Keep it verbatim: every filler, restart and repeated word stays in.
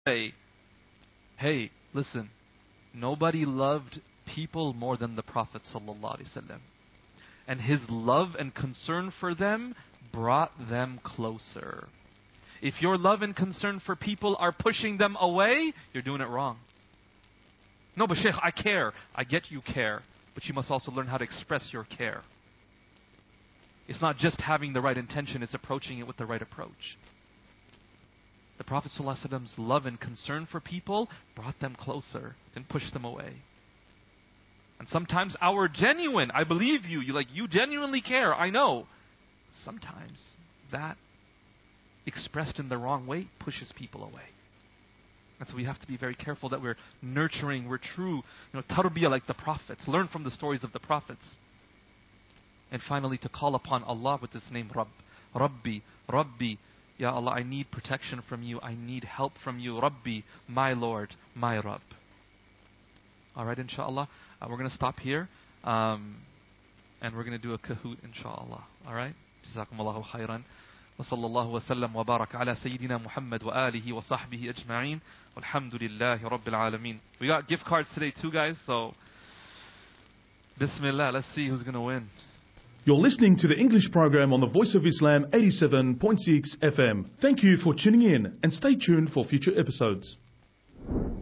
say, hey, listen, nobody loved people more than the Prophet ﷺ. And his love and concern for them brought them closer. If your love and concern for people are pushing them away, you're doing it wrong. No, but Shaykh, I care. I get you care. But you must also learn how to express your care. It's not just having the right intention, it's approaching it with the right approach. The Prophet ﷺ's love and concern for people brought them closer, didn't push them away. And sometimes our genuine, I believe you, you like you genuinely care, I know. Sometimes that expressed in the wrong way pushes people away. And so we have to be very careful that we're nurturing, we're true, you know, tarbiyah like the prophets. Learn from the stories of the prophets. And finally, to call upon Allah with this name, Rabb. Rabbi, Rabbi. Ya Allah, I need protection from you. I need help from you. Rabbi, my Lord, my Rabb. Alright, inshallah. Uh, we're going to stop here. Um, and we're going to do a kahoot, inshallah. Alright? Jazakumullahu khairan. وصلى الله وسلم وبارك على سيدنا محمد وآله وصحبه أجمعين والحمد لله رب العالمين. We got gift cards today too, guys, so Bismillah, let's see who's going to win. You're listening to the English program on the Voice of Islam eighty-seven point six F M. Thank you for tuning in and stay tuned for future episodes.